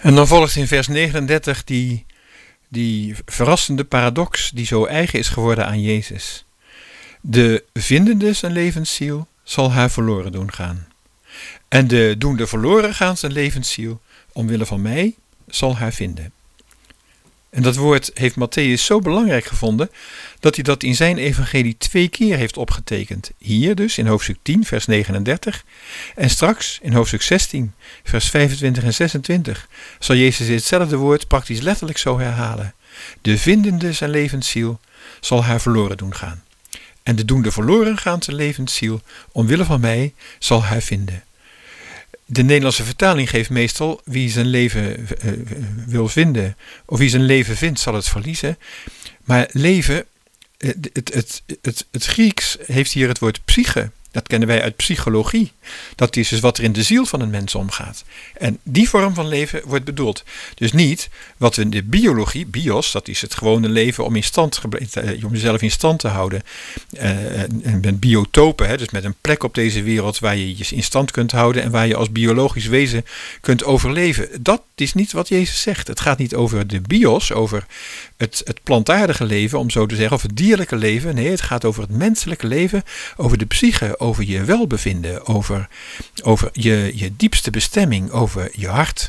En dan volgt in vers 39 die verrassende paradox die zo eigen is geworden aan Jezus. De vindende zijn levensziel zal haar verloren doen gaan. En de doende verloren gaan zijn levensziel, omwille van mij, zal haar vinden. En dat woord heeft Matthäus zo belangrijk gevonden, dat hij dat in zijn evangelie 2 keer heeft opgetekend. Hier dus in hoofdstuk 10, vers 39. En straks in hoofdstuk 16, vers 25 en 26 zal Jezus hetzelfde woord praktisch letterlijk zo herhalen. De vindende zijn levensziel zal haar verloren doen gaan. En de doende verloren gaan zijn levensziel, omwille van mij, zal haar vinden. De Nederlandse vertaling geeft meestal wie zijn leven wil vinden, of wie zijn leven vindt, zal het verliezen. Maar leven, het Grieks heeft hier het woord psyche. Dat kennen wij uit psychologie. Dat is dus wat er in de ziel van een mens omgaat. En die vorm van leven wordt bedoeld. Dus niet wat we in de biologie, bios, dat is het gewone leven om jezelf in stand te houden. En met biotopen, dus met een plek op deze wereld waar je je in stand kunt houden en waar je als biologisch wezen kunt overleven. Dat is niet wat Jezus zegt. Het gaat niet over de bios, over het plantaardige leven, om zo te zeggen, of het dierlijke leven. Nee, het gaat over het menselijke leven, over de psyche, over je welbevinden, over je diepste bestemming, over je hart.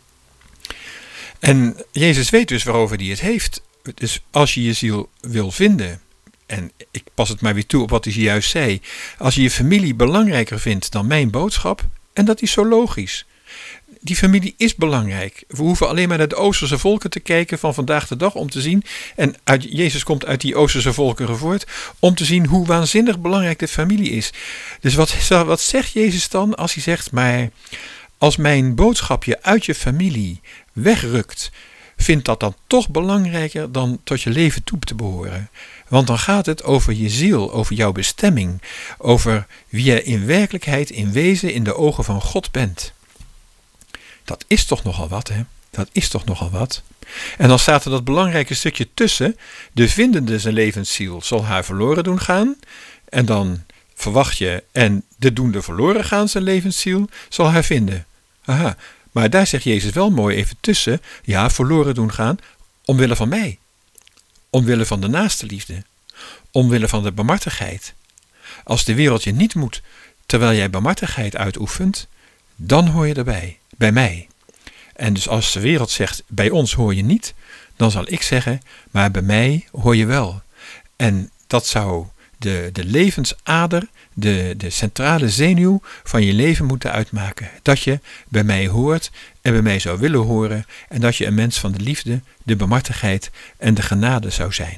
En Jezus weet dus waarover hij het heeft. Dus als je je ziel wil vinden, en ik pas het maar weer toe op wat hij juist zei, als je je familie belangrijker vindt dan mijn boodschap, en dat is zo logisch. Die familie is belangrijk. We hoeven alleen maar naar de Oosterse volken te kijken van vandaag de dag om te zien, en Jezus komt uit die Oosterse volkeren voort, om te zien hoe waanzinnig belangrijk de familie is. Dus wat zegt Jezus dan als hij zegt, maar als mijn boodschap je uit je familie wegrukt, vind dat dan toch belangrijker dan tot je leven toe te behoren. Want dan gaat het over je ziel, over jouw bestemming, over wie je in werkelijkheid, in wezen, in de ogen van God bent. Dat is toch nogal wat, hè? Dat is toch nogal wat. En dan staat er dat belangrijke stukje tussen. De vindende zijn levensziel zal haar verloren doen gaan. En dan verwacht je, en de doende verloren gaan zijn levensziel zal haar vinden. Aha, maar daar zegt Jezus wel mooi even tussen. Ja, verloren doen gaan, omwille van mij. Omwille van de naaste liefde. Omwille van de barmhartigheid. Als de wereld je niet moet, terwijl jij barmhartigheid uitoefent, dan hoor je erbij. Bij mij. En dus als de wereld zegt, bij ons hoor je niet, dan zal ik zeggen, maar bij mij hoor je wel. En dat zou de levensader, de centrale zenuw van je leven moeten uitmaken. Dat je bij mij hoort en bij mij zou willen horen en dat je een mens van de liefde, de barmhartigheid en de genade zou zijn.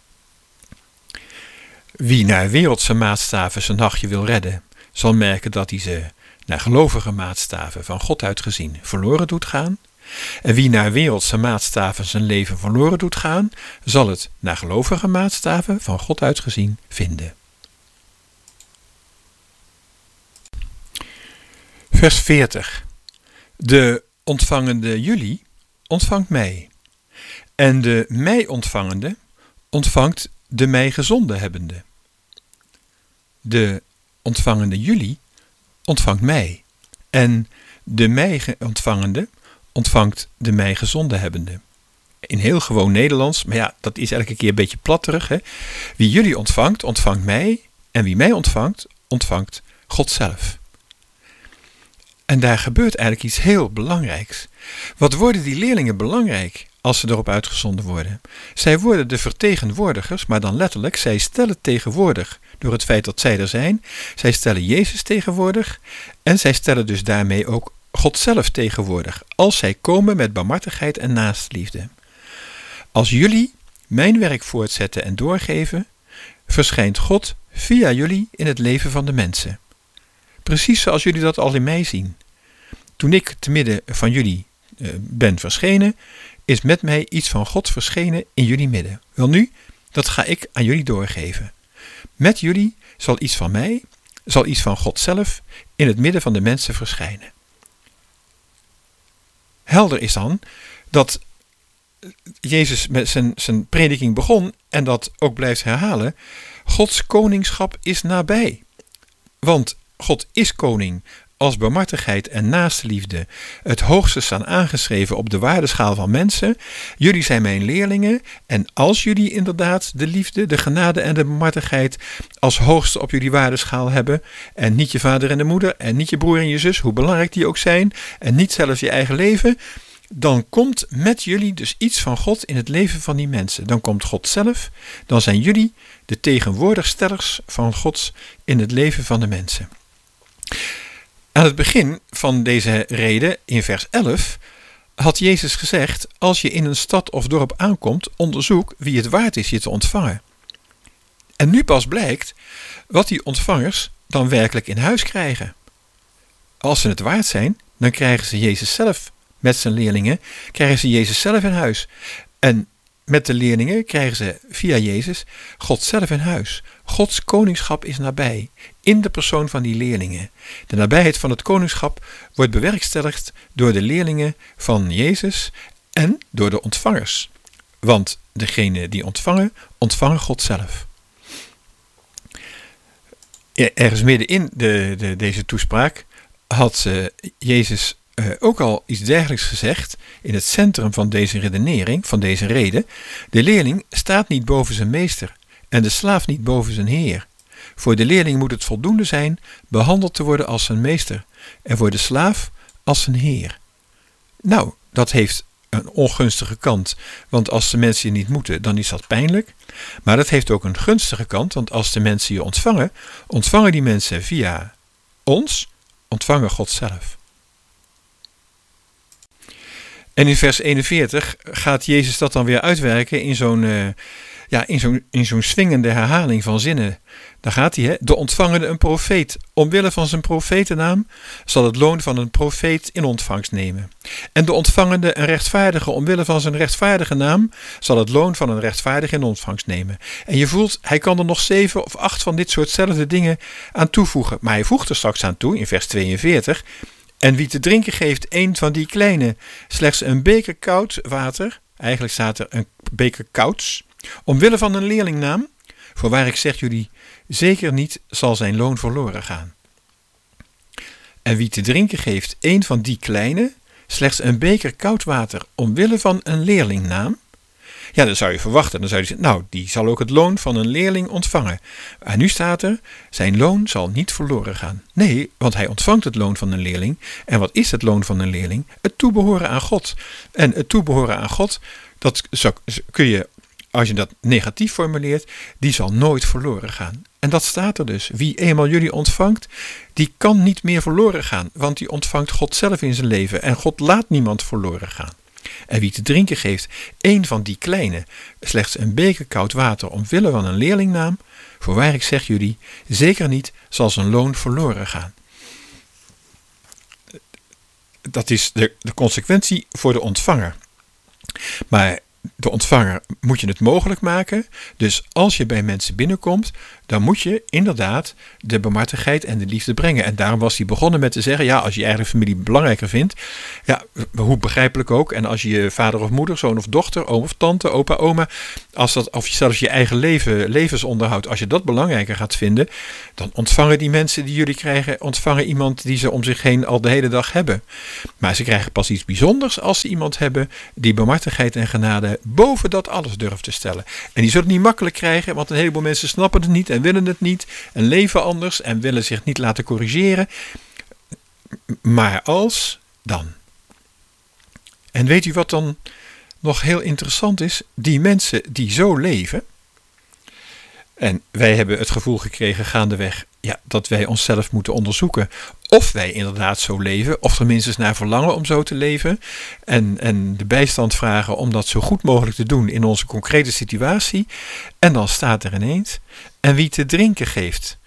Wie naar wereldse maatstaven zijn nachtje wil redden, zal merken dat hij ze naar gelovige maatstaven van God uitgezien verloren doet gaan. En wie naar wereldse maatstaven zijn leven verloren doet gaan, zal het naar gelovige maatstaven van God uitgezien vinden. Vers 40. De ontvangende jullie ontvangt mij. En de mij ontvangende ontvangt de mij gezonden hebbende. De ontvangende jullie ontvangt mij. En de mij ontvangende ontvangt de mij gezonden hebbende. In heel gewoon Nederlands, maar ja, dat is elke keer een beetje platterig. Hè? Wie jullie ontvangt, ontvangt mij. En wie mij ontvangt, ontvangt God zelf. En daar gebeurt eigenlijk iets heel belangrijks. Wat worden die leerlingen belangrijk als ze erop uitgezonden worden? Zij worden de vertegenwoordigers, maar dan letterlijk, zij stellen tegenwoordig door het feit dat zij er zijn. Zij stellen Jezus tegenwoordig en zij stellen dus daarmee ook God zelf tegenwoordig, als zij komen met barmhartigheid en naastliefde. Als jullie mijn werk voortzetten en doorgeven, verschijnt God via jullie in het leven van de mensen. Precies zoals jullie dat al in mij zien. Toen ik te midden van jullie ben verschenen, is met mij iets van God verschenen in jullie midden. Welnu, dat ga ik aan jullie doorgeven. Met jullie zal iets van mij, zal iets van God zelf in het midden van de mensen verschijnen. Helder is dan dat Jezus met zijn prediking begon en dat ook blijft herhalen. Gods koningschap is nabij. Want God is koning als barmhartigheid en naastenliefde het hoogste staan aangeschreven op de waardeschaal van mensen, jullie zijn mijn leerlingen, en als jullie inderdaad de liefde, de genade en de barmhartigheid als hoogste op jullie waardeschaal hebben, en niet je vader en de moeder, en niet je broer en je zus, hoe belangrijk die ook zijn, en niet zelfs je eigen leven, dan komt met jullie dus iets van God in het leven van die mensen. Dan komt God zelf, dan zijn jullie de tegenwoordigstellers van God in het leven van de mensen. Aan het begin van deze reden, in vers 11, had Jezus gezegd: als je in een stad of dorp aankomt, onderzoek wie het waard is je te ontvangen. En nu pas blijkt wat die ontvangers dan werkelijk in huis krijgen. Als ze het waard zijn, dan krijgen ze Jezus zelf met zijn leerlingen, krijgen ze Jezus zelf in huis. En met de leerlingen krijgen ze via Jezus God zelf in huis. Gods koningschap is nabij, in de persoon van die leerlingen. De nabijheid van het koningschap wordt bewerkstelligd door de leerlingen van Jezus en door de ontvangers. Want degenen die ontvangen God zelf. Ergens middenin deze toespraak had Jezus ook al iets dergelijks gezegd in het centrum van deze redenering, van deze reden. De leerling staat niet boven zijn meester en de slaaf niet boven zijn heer. Voor de leerling moet het voldoende zijn behandeld te worden als zijn meester en voor de slaaf als zijn heer. Nou, dat heeft een ongunstige kant, want als de mensen je niet moeten, dan is dat pijnlijk. Maar dat heeft ook een gunstige kant, want als de mensen je ontvangen die mensen via ons, ontvangen God zelf. En in vers 41 gaat Jezus dat dan weer uitwerken in zo'n swingende herhaling van zinnen. Daar gaat hij, de ontvangende een profeet. Omwille van zijn profetennaam zal het loon van een profeet in ontvangst nemen. En de ontvangende een rechtvaardige. Omwille van zijn rechtvaardige naam zal het loon van een rechtvaardige in ontvangst nemen. En je voelt, hij kan er nog 7 of 8 van dit soortzelfde dingen aan toevoegen. Maar hij voegt er straks aan toe, in vers 42... En wie te drinken geeft een van die kleine, slechts een beker koud water, eigenlijk staat er een beker kouds, omwille van een leerlingnaam, voorwaar ik zeg jullie, zeker niet zal zijn loon verloren gaan. En wie te drinken geeft een van die kleine, slechts een beker koud water, omwille van een leerlingnaam, ja, dan zou je verwachten, dan zou je zeggen, nou, die zal ook het loon van een leerling ontvangen. En nu staat er, zijn loon zal niet verloren gaan. Nee, want hij ontvangt het loon van een leerling. En wat is het loon van een leerling? Het toebehoren aan God. En het toebehoren aan God, dat kun je, als je dat negatief formuleert, die zal nooit verloren gaan. En dat staat er dus. Wie eenmaal jullie ontvangt, die kan niet meer verloren gaan. Want die ontvangt God zelf in zijn leven. En God laat niemand verloren gaan. En wie te drinken geeft een van die kleine, slechts een beker koud water omwille van een leerlingnaam, voorwaar ik zeg jullie, zeker niet zal zijn loon verloren gaan. Dat is de consequentie voor de ontvanger. Maar de ontvanger moet je het mogelijk maken. Dus als je bij mensen binnenkomt, dan moet je inderdaad de barmhartigheid en de liefde brengen. En daarom was hij begonnen met te zeggen, ja, als je je eigen familie belangrijker vindt, ja, hoe begrijpelijk ook. En als je je vader of moeder, zoon of dochter, oom of tante, opa, oma, of zelfs je eigen levensonderhoud, als je dat belangrijker gaat vinden, dan ontvangen die mensen die jullie krijgen, ontvangen iemand die ze om zich heen al de hele dag hebben. Maar ze krijgen pas iets bijzonders als ze iemand hebben die barmhartigheid en genade boven dat alles durft te stellen. En die zullen het niet makkelijk krijgen, want een heleboel mensen snappen het niet en willen het niet en leven anders en willen zich niet laten corrigeren. Maar als dan. En weet u wat dan nog heel interessant is? Die mensen die zo leven, en wij hebben het gevoel gekregen gaandeweg, ja, dat wij onszelf moeten onderzoeken of wij inderdaad zo leven, of er minstens naar verlangen om zo te leven, en de bijstand vragen om dat zo goed mogelijk te doen in onze concrete situatie. En dan staat er ineens, en wie te drinken geeft,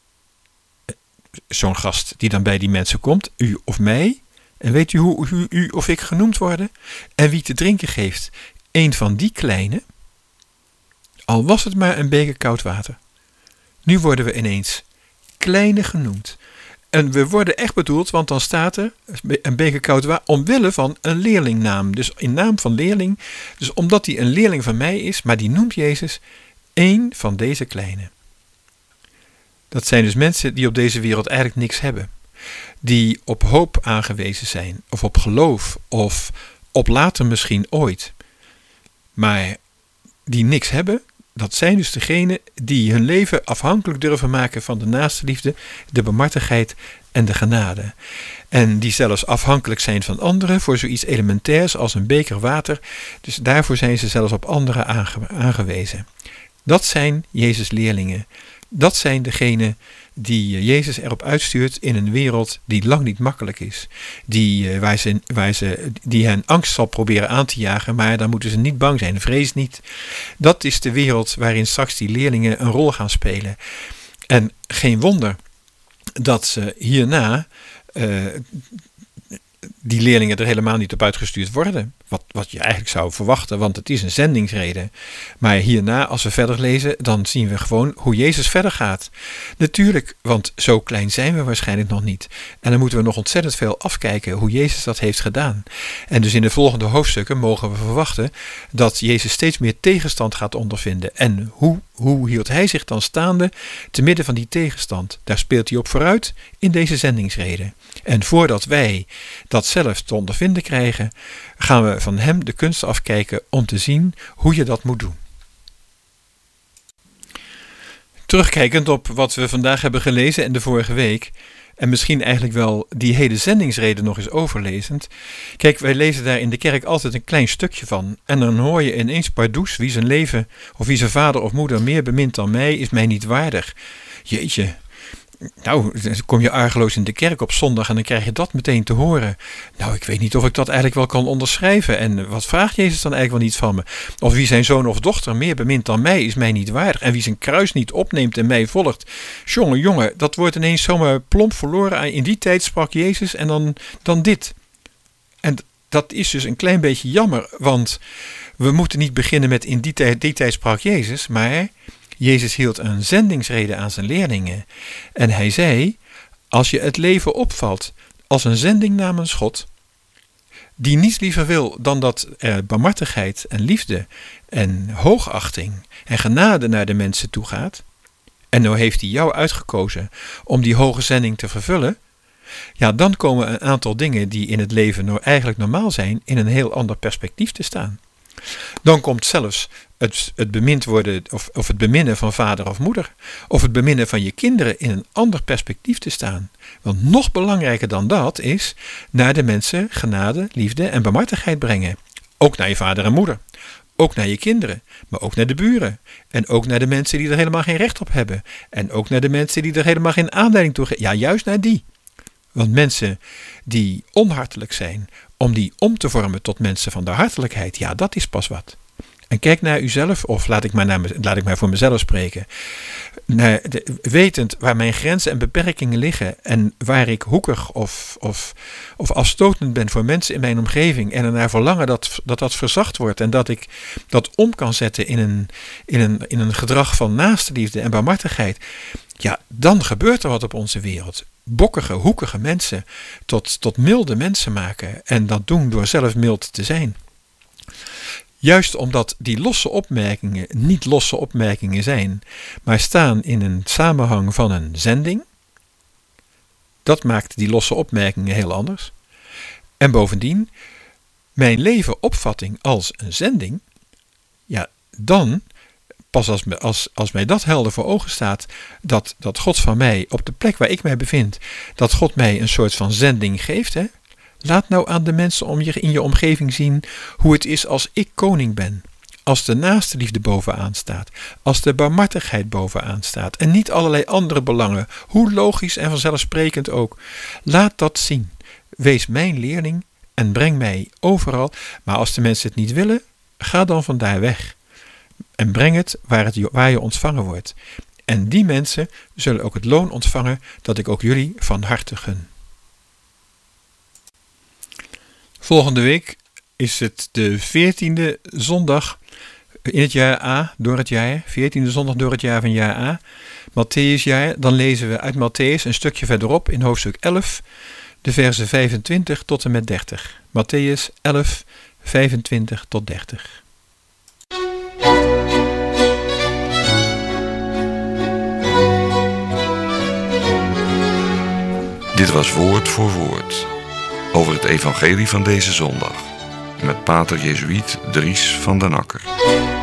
zo'n gast die dan bij die mensen komt, u of mij, en weet u hoe u of ik genoemd worden? En wie te drinken geeft, een van die kleine, al was het maar een beker koud water. Nu worden we ineens kleine genoemd. En we worden echt bedoeld, want dan staat er een beker koud water omwille van een leerlingnaam. Dus in naam van leerling. Dus omdat hij een leerling van mij is, maar die noemt Jezus één van deze kleine. Dat zijn dus mensen die op deze wereld eigenlijk niks hebben. die op hoop aangewezen zijn, of op geloof, of op later misschien ooit, maar die niks hebben, dat zijn dus degenen die hun leven afhankelijk durven maken van de naastenliefde, de barmhartigheid en de genade. En die zelfs afhankelijk zijn van anderen voor zoiets elementairs als een beker water. Dus daarvoor zijn ze zelfs op anderen aangewezen. Dat zijn Jezus' leerlingen. Dat zijn degenen die Jezus erop uitstuurt in een wereld die lang niet makkelijk is. Die hen angst zal proberen aan te jagen, maar dan moeten ze niet bang zijn. Vrees niet. Dat is de wereld waarin straks die leerlingen een rol gaan spelen. En geen wonder dat ze hierna die leerlingen er helemaal niet op uitgestuurd worden. Wat je eigenlijk zou verwachten, want het is een zendingsrede. Maar hierna, als we verder lezen, dan zien we gewoon hoe Jezus verder gaat. Natuurlijk, want zo klein zijn we waarschijnlijk nog niet. En dan moeten we nog ontzettend veel afkijken hoe Jezus dat heeft gedaan. En dus in de volgende hoofdstukken mogen we verwachten dat Jezus steeds meer tegenstand gaat ondervinden. En hoe hield hij zich dan staande te midden van die tegenstand? Daar speelt hij op vooruit in deze zendingsrede. En voordat wij dat zelf te ondervinden krijgen, gaan we van hem de kunst afkijken om te zien hoe je dat moet doen. Terugkijkend op wat we vandaag hebben gelezen en de vorige week, en misschien eigenlijk wel die hele zendingsrede nog eens overlezend. Kijk, wij lezen daar in de kerk altijd een klein stukje van. En dan hoor je ineens pardoes, wie zijn leven of wie zijn vader of moeder meer bemint dan mij, is mij niet waardig. Jeetje. Nou, dan kom je argeloos in de kerk op zondag en dan krijg je dat meteen te horen. Nou, ik weet niet of ik dat eigenlijk wel kan onderschrijven. En wat vraagt Jezus dan eigenlijk wel niet van me? Of wie zijn zoon of dochter meer bemint dan mij, is mij niet waardig. En wie zijn kruis niet opneemt en mij volgt. Jongen, dat wordt ineens zomaar plomp verloren. In die tijd sprak Jezus en dan dit. En dat is dus een klein beetje jammer, want we moeten niet beginnen met in die tijd sprak Jezus, maar Jezus hield een zendingsrede aan zijn leerlingen. En hij zei, als je het leven opvalt als een zending namens God, die niets liever wil dan dat er barmhartigheid en liefde en hoogachting en genade naar de mensen toe gaat, en nou heeft hij jou uitgekozen om die hoge zending te vervullen, ja, dan komen een aantal dingen die in het leven eigenlijk normaal zijn, in een heel ander perspectief te staan. Dan komt zelfs het bemind worden of het beminnen van vader of moeder, of het beminnen van je kinderen in een ander perspectief te staan. Want nog belangrijker dan dat is naar de mensen genade, liefde en barmhartigheid brengen. Ook naar je vader en moeder. Ook naar je kinderen, maar ook naar de buren. En ook naar de mensen die er helemaal geen recht op hebben. En ook naar de mensen die er helemaal geen aanleiding toe geven. Ja, juist naar die. Want mensen die onhartelijk zijn, om die om te vormen tot mensen van de hartelijkheid, ja, dat is pas wat. En kijk naar uzelf, of laat ik maar voor mezelf spreken. Wetend waar mijn grenzen en beperkingen liggen en waar ik hoekig of afstotend ben voor mensen in mijn omgeving en ernaar verlangen dat verzacht wordt en dat ik dat om kan zetten in een gedrag van naastenliefde en barmhartigheid. Ja, dan gebeurt er wat op onze wereld. Bokkige, hoekige mensen tot milde mensen maken en dat doen door zelf mild te zijn. Juist omdat die losse opmerkingen niet losse opmerkingen zijn, maar staan in een samenhang van een zending, dat maakt die losse opmerkingen heel anders. En bovendien, mijn levenopvatting als een zending, ja, dan, pas als mij dat helder voor ogen staat, dat God van mij op de plek waar ik mij bevind, dat God mij een soort van zending geeft, hè? Laat nou aan de mensen in je omgeving zien hoe het is als ik koning ben. Als de naastenliefde bovenaan staat. Als de barmhartigheid bovenaan staat. En niet allerlei andere belangen. Hoe logisch en vanzelfsprekend ook. Laat dat zien. Wees mijn leerling en breng mij overal. Maar als de mensen het niet willen, ga dan vandaar weg. En breng het waar je ontvangen wordt. En die mensen zullen ook het loon ontvangen dat ik ook jullie van harte gun. Volgende week is het de 14e zondag in het jaar A, door het jaar. 14e zondag door het jaar van jaar A. Matthäusjaar. Dan lezen we uit Matthäus een stukje verderop in hoofdstuk 11, de versen 25 tot en met 30. Matthäus 11, 25 tot 30. Dit was Woord voor Woord over het evangelie van deze zondag met pater Jezuïet Dries van den Akker.